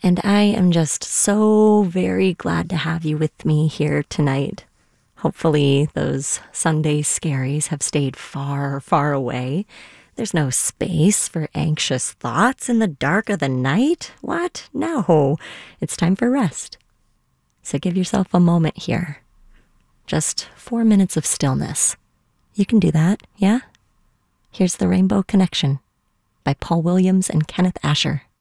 And I am just so very glad to have you with me here tonight. Hopefully, those Sunday scaries have stayed far, far away. There's no space for anxious thoughts in the dark of the night. What? No. It's time for rest. So give yourself a moment here. Just 4 minutes of stillness. You can do that, yeah? Here's The Rainbow Connection by Paul Williams and Kenneth Asher.